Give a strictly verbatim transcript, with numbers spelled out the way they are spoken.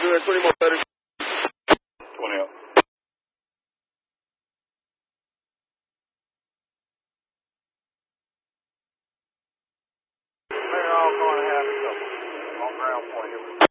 doing twenty more letters. twenty up. They're all going to have a couple on ground point.